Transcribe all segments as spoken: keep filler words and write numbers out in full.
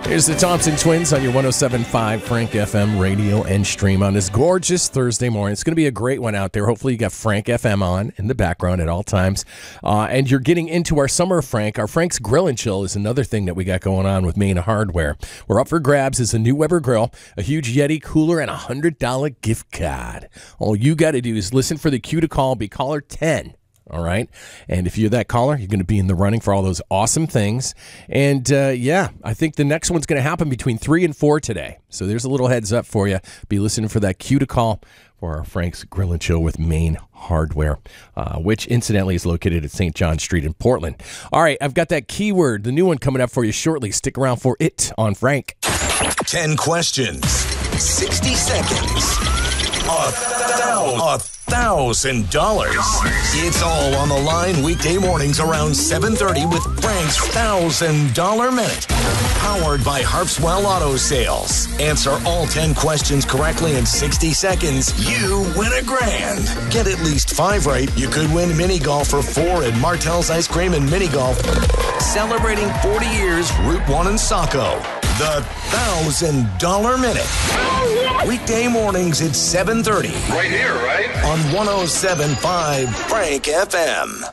Here's the Thompson Twins on your one oh seven point five Frank F M radio and stream on this gorgeous Thursday morning. It's going to be a great one out there. Hopefully you got Frank F M on in the background at all times. Uh, and you're getting into our summer Frank. Our Frank's Grill and Chill is another thing that we got going on with Main Hardware. We're up for grabs is a new Weber grill, a huge Yeti cooler, and a one hundred dollars gift card. All you got to do is listen for the cue to call. Be caller ten. All right. And if you're that caller, you're going to be in the running for all those awesome things. And uh, yeah, I think the next one's going to happen between three and four today. So there's a little heads up for you. Be listening for that cue to call for our Frank's Grill and Chill with Main Hardware, uh, which incidentally is located at Saint John Street in Portland. All right. I've got that keyword, the new one coming up for you shortly. Stick around for it on Frank. ten questions, sixty seconds, a thousand. Thousand dollars. It's all on the line weekday mornings around seven thirty with Frank's Thousand Dollar Minute, powered by Harpswell Auto Sales. Answer all ten questions correctly in sixty seconds. You win a grand. Get at least five right. You could win mini golf for four at Martell's Ice Cream and Mini Golf. Celebrating forty years, Route One and Saco. The Thousand Dollar Minute. Weekday mornings at seven thirty. Right here, right? On one oh seven point five Frank F M.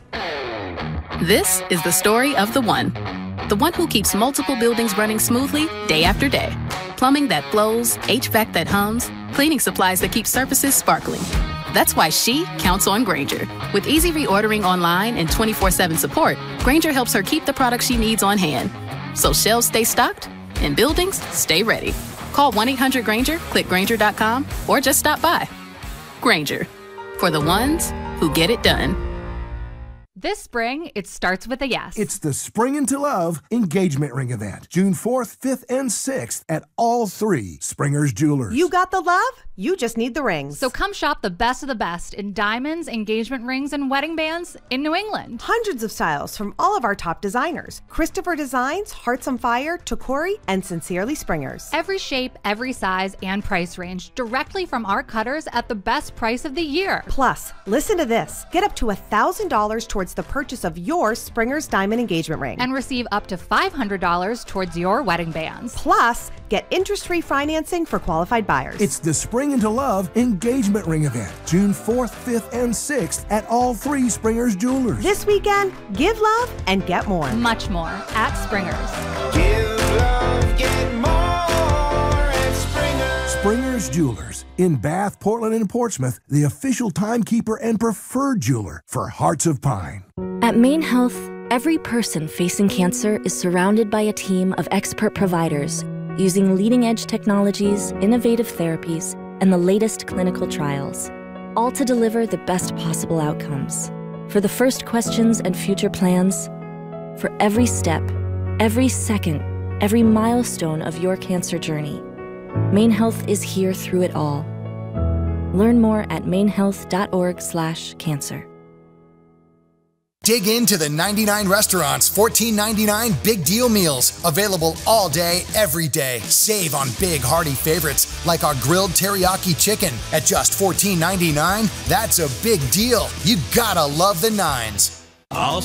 This is the story of the one. The one who keeps multiple buildings running smoothly day after day. Plumbing that flows, H V A C that hums, cleaning supplies that keep surfaces sparkling. That's why she counts on Grainger. With easy reordering online and twenty-four seven support, Grainger helps her keep the products she needs on hand. So shelves stay stocked and buildings stay ready. Call one eight hundred Grainger, click Grainger dot com, or just stop by. Grainger, for the ones who get it done. This spring, it starts with a yes. It's the Spring Into Love engagement ring event. June fourth, fifth, and sixth at all three Springer's Jewelers. You got the love? You just need the rings. So come shop the best of the best in diamonds, engagement rings, and wedding bands in New England. Hundreds of styles from all of our top designers. Christopher Designs, Hearts on Fire, Tokori, and Sincerely Springers. Every shape, every size, and price range directly from our cutters at the best price of the year. Plus, listen to this. Get up to one thousand dollars towards the purchase of your Springer's diamond engagement ring. And receive up to five hundred dollars towards your wedding bands. Plus, get interest-free financing for qualified buyers. It's the Spring Into Love engagement ring event. June fourth, fifth, and sixth at all three Springer's Jewelers. This weekend, give love and get more. Much more at Springer's. Give love, get more at Springer's. Springer's Jewelers in Bath, Portland, and Portsmouth, the official timekeeper and preferred jeweler for Hearts of Pine. At Maine Health, every person facing cancer is surrounded by a team of expert providers using leading-edge technologies, innovative therapies, and the latest clinical trials, all to deliver the best possible outcomes. For the first questions and future plans, for every step, every second, every milestone of your cancer journey, Maine Health is here through it all. Learn more at mainehealth.org slash cancer. Dig into the ninety-nine restaurants, fourteen ninety-nine big deal meals. Available all day, every day. Save on big hearty favorites like our grilled teriyaki chicken at just fourteen ninety-nine. That's a big deal. You gotta love the nines. I'll